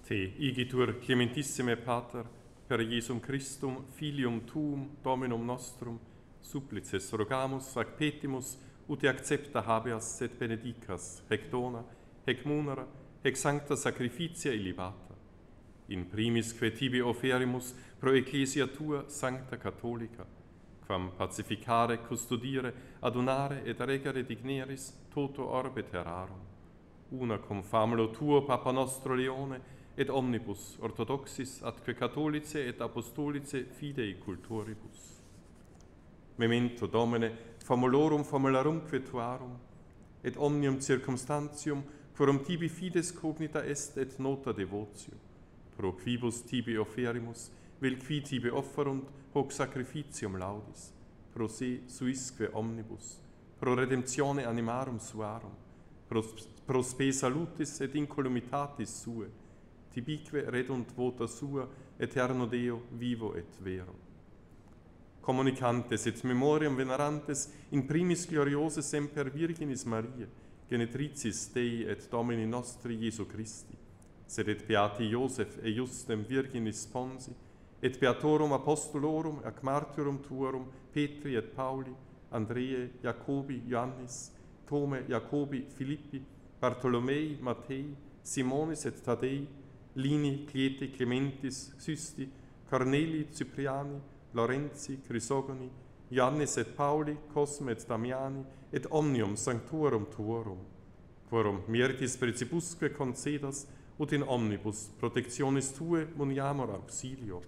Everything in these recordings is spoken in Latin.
Te igitur clementissime Pater, per Iesum Christum, filium tuum, Dominum nostrum, supplices rogamus ac petimus, ut accepta habeas et benedicas, hec dona, hec munera, hec sancta sacrificia illibata. In primisque tibi oferimus pro ecclesia tua sancta catholica, quam pacificare, custodire, adunare et regere digneris toto orbe terrarum. Una cum famulo tuo, Papa nostro Leone, et omnibus orthodoxis atque catholice et apostolice fidei culturibus. Memento Domine, famulorum famularumque tuarum, et omnium circumstantium, quorum tibi fides cognita est et nota devotio, pro quibus tibi oferimus, vel qui tibi offerunt, hoc sacrificium laudis, pro se suisque omnibus, pro redemptione animarum suarum, pro spe salutis et incolumitatis sue, tibique redunt vota sua, eterno Deo, vivo et vero. Communicantes et memoriam venerantes in primis gloriose semper Virginis Mariae, genetricis Dei et Domini nostri Iesu Christi, sed et beati Iosef e Justem Virginis Sponsi, et beatorum apostolorum ac martyrum tuorum Petri et Pauli, Andreae, Jacobi, Ioannis, Tome, Jacobi, Filippi, Bartolomei, Mattei, Simonis et Tadei, Lini, Cleti, Clementis, Systi, Corneli, Cypriani, Lorenzi, Chrysogoni, Ioannis et Pauli, Cosme et Damiani, et omnium sanctuorum tuorum, quorum meritis principusque concedas, ut in omnibus protectionis tue muniamur auxilio.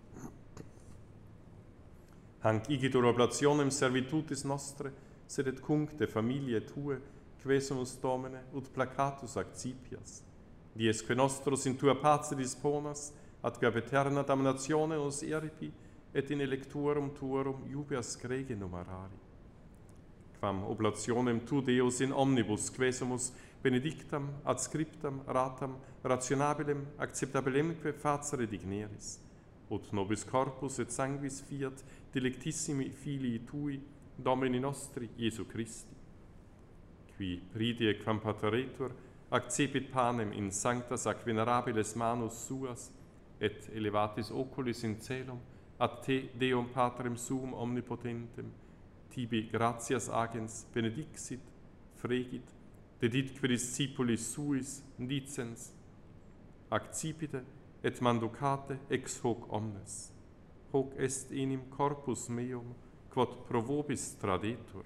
Hanc igitur oblationem servitutis nostre, sed et cuncte familiae tue, quesumus Domine, ut placatus accipias, diesque nostros in tua pace disponas, atque ab eterna damnatione nos eripi, et in electorum tuorum iubeas grege numerari. Quam oblationem tu Deus in omnibus quesumus benedictam, adscriptam, ratam, rationabilem, acceptabilemque facere digneris, ut nobis corpus et sanguis fiat delectissimi filii tui, Domini nostri Iesu Christi. Qui pridie quam pateretur, accepit panem in sanctas ac venerabiles manus suas, et elevatis oculis in celum, ad te, Deum Patrem suum omnipotentem, tibi gratias agens benedixit, fregit, deditque discipulis suis dicens, accipite et manducate ex hoc omnes. Hoc est enim corpus meum, quod pro vobis tradetur.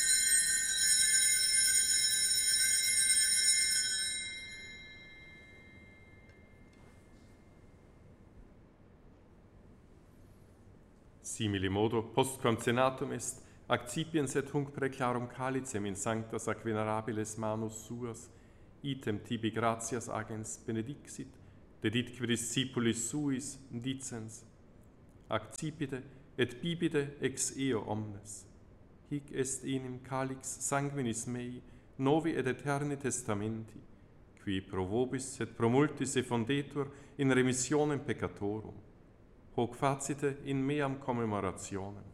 Simili modo, postquam cenatum est, accipiens et hunc preclarum calicem in sanctas ac venerabiles manus suas, item tibi gratias agens benedixit, deditque discipulis suis dicens, accipite et bibite ex eo omnes. Hic est enim calix sanguinis mei, novi et eterni testamenti, qui pro vobis et pro multis effundetur in remissionem peccatorum. Hoc facite in meam commemorationem.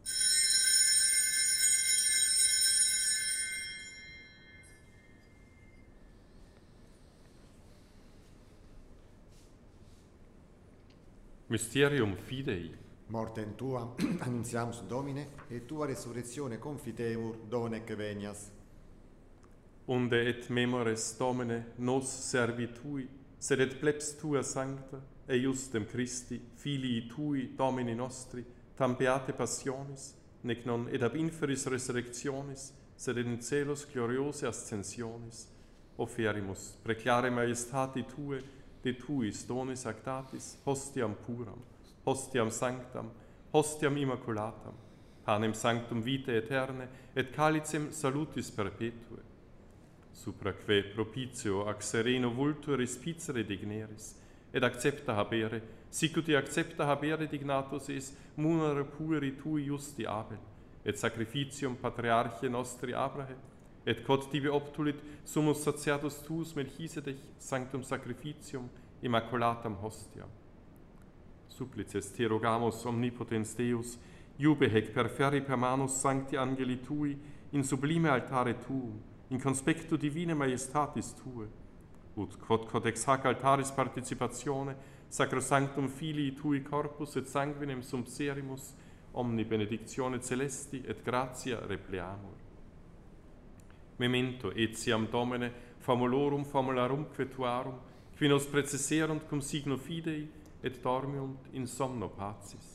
Mysterium Fidei. Mortem tua annunziamus Domine, et tua resurrectione confitemur donec venias. Unde et memores Domine nos servi tui, sed et plebs tua sancta, eiustem Christi, filii tui, Domini nostri, tam beate passionis, nec non ed ab inferis resurrectionis, sed in celos gloriose ascensionis, oferimus, preclare majestati tue, de tuis donis actatis, hostiam puram, hostiam sanctam, hostiam immaculatam, panem sanctum vitae eterne, et calicem salutis perpetue, supraque propitio ac sereno vultur respicere digneris, et accepta habere, sicut accepta habere dignatus es munere pueri tui justi Abel, et sacrificium patriarche nostri Abraham, et quod tibi obtulit sumus sacerdos tuus Melchisedech sanctum sacrificium immaculatam hostiam. Supplices te rogamus omnipotens Deus, iube hec perferri per manus sancti angeli tui in sublime altare tuum, in conspectu divine majestatis tue, Ut quod codex hac altaris participatione, sacrosanctum Filii Tui corpus et sanguinem sumpserimus, omni benedictione celesti et gratia repleamur. Memento etiam Domine famulorum famularumque tuarum, qui nos precesserunt cum signo fidei et dormiunt in somno pacis.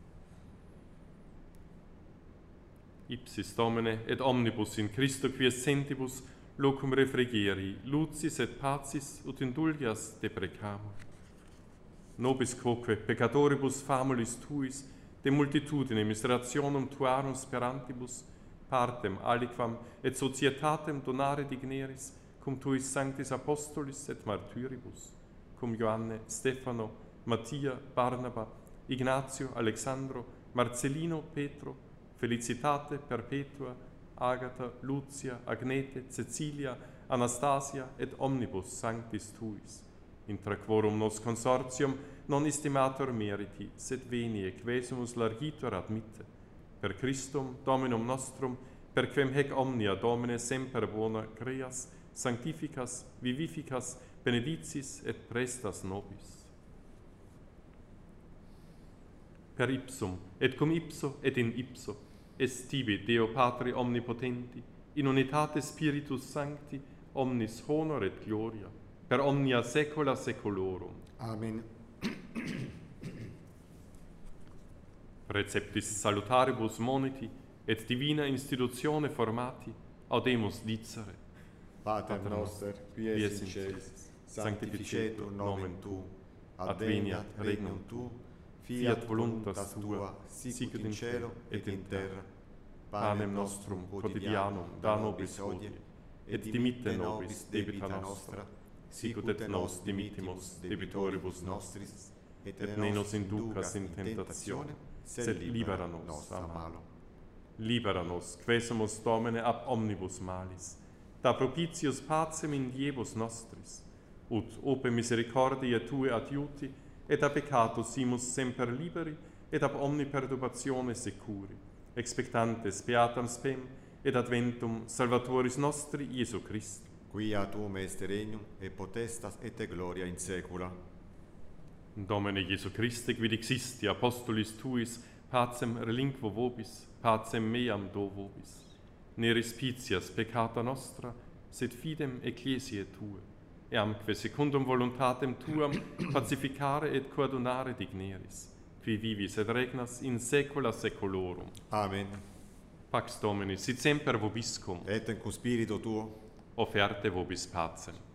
Ipsis Domine et omnibus in Christo quiescentibus locum refrigeri, lucis et pacis ut indulgias deprecamur. Nobis quoque peccatoribus famulis Tuis, de multitudine miserationum Tuarum sperantibus, partem aliquam et societatem donare digneris, cum Tuis sanctis apostolis et martyribus, cum Ioanne, Stefano, Mattia, Barnaba, Ignatio, Alexandro, Marcellino, Petro, Felicitate perpetua, Agata, Lucia, Agnete, Cecilia, Anastasia et omnibus sanctis Tuis, intra quorum nos consortium non estimator meriti, sed venie quesumus largitor admitte, per Christum Dominum nostrum, per quem hec omnia Domine semper bona creas, sanctificas, vivificas, benedicis et prestas nobis. Per ipsum, et cum ipso, et in ipso, est tibi Deo Patri omnipotenti, in unitate Spiritus Sancti, omnis honor et gloria, per omnia saecula saeculorum. Amen. Preceptis salutaribus moniti, et divina institutione formati, audemus dicere. Pater noster, qui es in celis, sanctificetur nomen Tuum, adveniat regnum Tuum, fiat voluntas Tua, sicut in cielo et in terra. Panem nostrum quotidianum da nobis hodie, et dimitte nobis debita nostra, sicut et nos dimittimus debitoribus nostris, et ne nos inducas in tentationem, sed libera nos a malo. Libera nos, quesumus Domine ab omnibus malis, da propitius pacem in diebus nostris, ut ope misericordiae Tue adiuti, et a peccatus simus semper liberi, et ab omni perturbatione securi, expectantes beatam spem, et adventum Salvatoris nostri Iesu Christi. Quia Tuum est regnum, et potestas et gloria in saecula. Domine Iesu Christe, quid existi apostolis Tuis, pacem relinquo vobis, pacem meam do vobis. Ne respicias peccata nostra, sed fidem ecclesiae Tue, eamque secundum voluntatem Tuam pacificare et coadunare digneris, qui vivis et regnas in saecula saeculorum. Amen. Pax Domini, sit semper vobiscum, Et in cum spiritu Tuo, offerte vobis pacem.